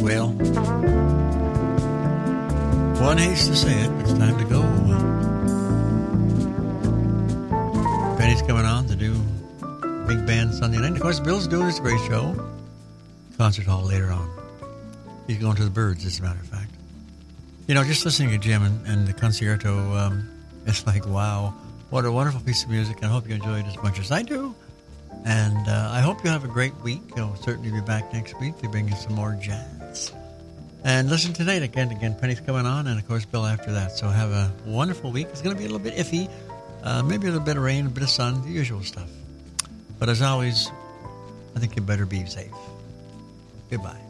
Well, one hates to say it, but it's time to go. Penny's coming on to do Big Band Sunday night. Of course, Bill's doing his great show. Concert hall later on. He's going to the Birds, as a matter of fact. You know, just listening to Jim and the concerto, it's like, wow, what a wonderful piece of music. I hope you enjoyed it as much as I do. And I hope you have a great week. I'll certainly be back next week to bring you some more jazz. And listen tonight again. Penny's coming on, and of course, Bill after that. So have a wonderful week. It's going to be a little bit iffy. Maybe a little bit of rain, a bit of sun, the usual stuff. But as always, I think you better be safe. Goodbye.